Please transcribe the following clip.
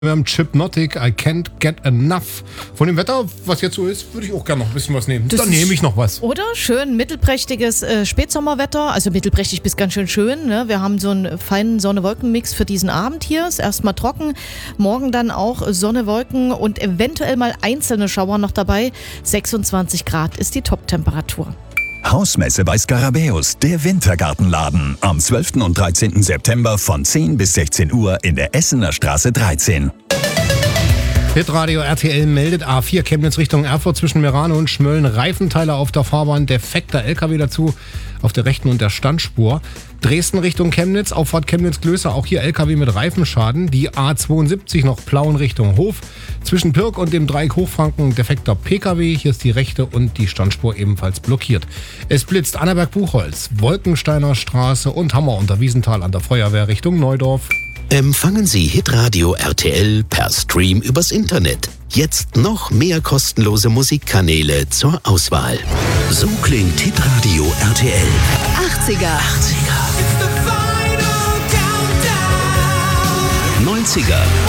Wir haben Chipnotic, I Can't Get Enough. Von dem Wetter, was jetzt so ist, würde ich auch gerne noch ein bisschen was nehmen. Dann nehme ich noch was. Oder? Schön mittelprächtiges Spätsommerwetter. Also mittelprächtig bis ganz schön schön. Ne? Wir haben so einen feinen Sonne-Wolken-Mix für diesen Abend hier. Ist erstmal trocken. Morgen dann auch Sonne, Wolken und eventuell mal einzelne Schauer noch dabei. 26 Grad ist die Top-Temperatur. Hausmesse bei Skarabäus, der Wintergartenladen. Am 12. und 13. September von 10 bis 16 Uhr in der Essener Straße 13. Hitradio RTL meldet A4 Chemnitz Richtung Erfurt zwischen Merano und Schmölln. Reifenteile auf der Fahrbahn, defekter LKW dazu auf der rechten und der Standspur. Dresden Richtung Chemnitz, Auffahrt Chemnitz-Klößer, auch hier LKW mit Reifenschaden. Die A72 noch Plauen Richtung Hof. Zwischen Pirk und dem Dreieck Hochfranken defekter PKW. Hier ist die rechte und die Standspur ebenfalls blockiert. Es blitzt Annaberg-Buchholz, Wolkensteiner Straße und Hammer unter Wiesenthal an der Feuerwehr Richtung Neudorf. Empfangen Sie Hitradio RTL per Stream übers Internet. Jetzt noch mehr kostenlose Musikkanäle zur Auswahl. So klingt Hitradio RTL. 80er. 90er.